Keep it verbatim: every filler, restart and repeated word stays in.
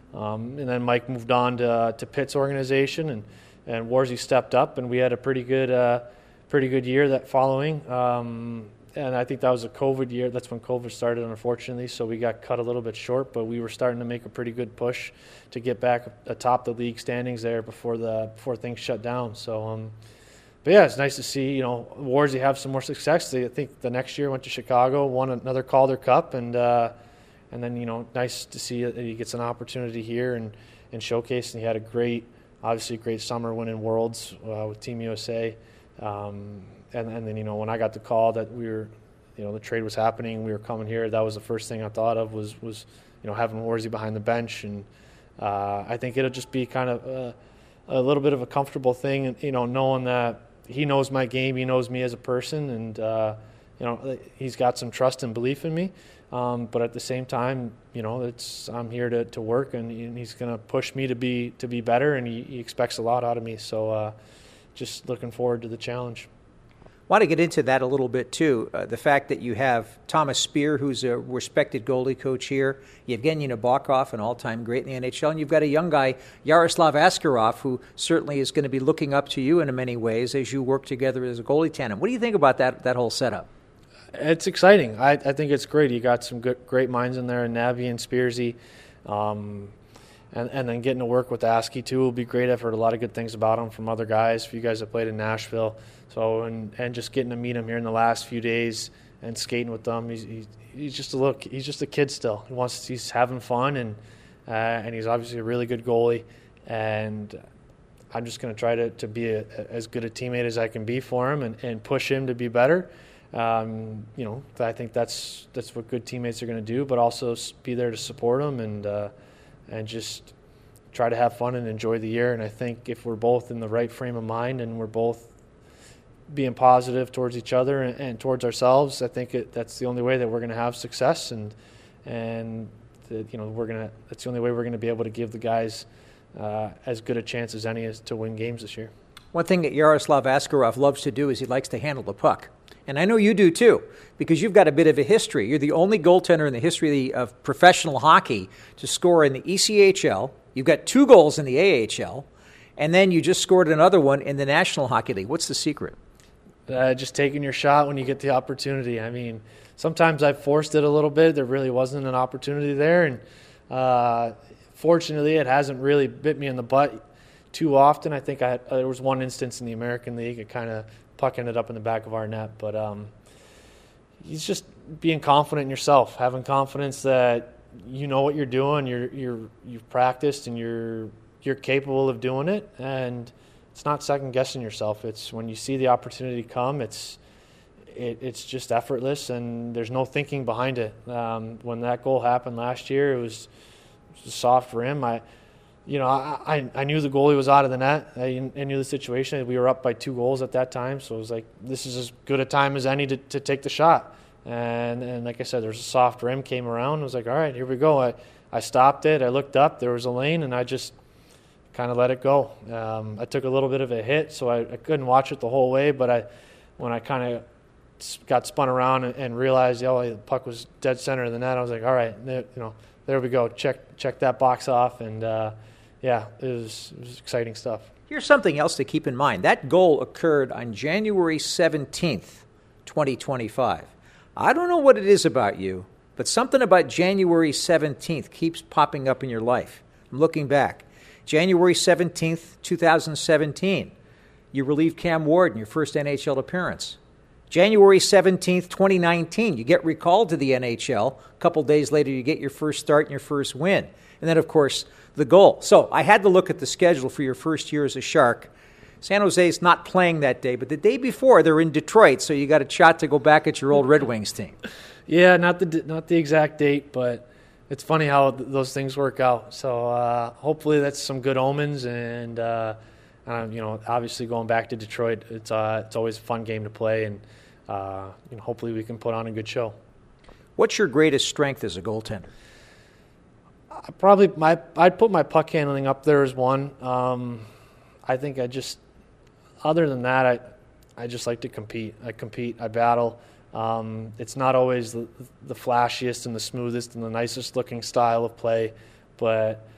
Um, and then Mike moved on to, to Pitt's organization, and, and Warzy stepped up, and we had a pretty good uh, pretty good year that following. Um, and I think that was a COVID year. That's when COVID started, unfortunately, so we got cut a little bit short, but we were starting to make a pretty good push to get back atop the league standings there before the before things shut down. So, um, but yeah, it's nice to see, you know, Warzy have some more success. They, I think the next year went to Chicago, won another Calder Cup, and uh, and then, you know, nice to see that he gets an opportunity here and, and showcase. And he had a great, obviously great summer winning Worlds uh, with Team U S A. Um, and, and then, you know, when I got the call that we were, you know, the trade was happening, we were coming here, that was the first thing I thought of was, was you know, having Warzy behind the bench. And uh, I think it'll just be kind of a, a little bit of a comfortable thing, and, you know, knowing that he knows my game, he knows me as a person, and, uh, you know, he's got some trust and belief in me. Um, but at the same time, you know, it's I'm here to, to work, and, and he's going to push me to be to be better, and he, he expects a lot out of me. So uh, just looking forward to the challenge. I want to get into that a little bit, too. Uh, the fact that you have Thomas Spear, who's a respected goalie coach here, Yevgeny Nabokov, an all-time great in the N H L, and you've got a young guy, Yaroslav Askarov, who certainly is going to be looking up to you in many ways as you work together as a goalie tandem. What do you think about that that whole setup? It's exciting. I, I think it's great. You got some good, great minds in there, Navi and Spearsy. Um, and, and then getting to work with Askey, too, will be great. I've heard a lot of good things about him from other guys, a few guys that played in Nashville. So, and, and just getting to meet him here in the last few days and skating with them. He's, he's, he's just a little, he's just a kid still. He wants, he's having fun, and, uh, and he's obviously a really good goalie. And I'm just going to try to, to be a, as good a teammate as I can be for him, and, and push him to be better. Um, you know, I think that's that's what good teammates are going to do, but also be there to support them, and uh, and just try to have fun and enjoy the year. And I think if we're both in the right frame of mind, and we're both being positive towards each other and, and towards ourselves, I think it, that's the only way that we're going to have success, and and the, you know we're gonna that's the only way we're going to be able to give the guys uh, as good a chance as any as to win games this year. One thing that Yaroslav Askarov loves to do is he likes to handle the puck. And I know you do, too, because you've got a bit of a history. You're the only goaltender in the history of professional hockey to score in the E C H L. You've got two goals in the A H L, and then you just scored another one in the National Hockey League. What's the secret? Uh, just taking your shot when you get the opportunity. I mean, sometimes I forced it a little bit. There really wasn't an opportunity there, and uh, fortunately it hasn't really bit me in the butt too often. I think I had, uh, there was one instance in the American League. It kind of puck ended up in the back of our net, but um, he's just being confident in yourself, having confidence that you know what you're doing, you're you're you've practiced, and you're you're capable of doing it, and it's not second guessing yourself. It's when you see the opportunity come, it's it, it's just effortless, and there's no thinking behind it. Um, when that goal happened last year, it was, it was a soft rim. I. You know, I, I knew the goalie was out of the net. I, I knew the situation. We were up by two goals at that time, so it was like, this is as good a time as any to, to take the shot. And and like I said, there was a soft rim, came around. I was like, all right, here we go. I, I stopped it. I looked up. There was a lane, and I just kind of let it go. Um, I took a little bit of a hit, so I, I couldn't watch it the whole way. But I, when I kind of got spun around and, and realized, oh, the puck was dead center of the net, I was like, all right, there, you know, there we go. Check check that box off, and uh, yeah, it was, it was exciting stuff. Here's something else to keep in mind. That goal occurred on January seventeenth, twenty twenty-five. I don't know what it is about you, but something about January seventeenth keeps popping up in your life. I'm looking back. January seventeenth, twenty seventeen, you relieved Cam Ward in your first N H L appearance. January seventeenth, twenty nineteen, you get recalled to the N H L. A couple days later, you get your first start and your first win. And then, of course, the goal. So I had to look at the schedule for your first year as a Shark. San Jose's not playing that day, but the day before they're in Detroit, so you got a shot to go back at your old Red Wings team. Yeah, not the not the exact date, but it's funny how th- those things work out. So uh, hopefully that's some good omens, and uh, um, you know, obviously going back to Detroit, it's uh, it's always a fun game to play, and uh, you know, hopefully we can put on a good show. What's your greatest strength as a goaltender? I probably my I'd put my puck handling up there as one. Um, I think I just, other than that, I I just like to compete. I compete. I battle. Um, it's not always the, the flashiest and the smoothest and the nicest looking style of play, but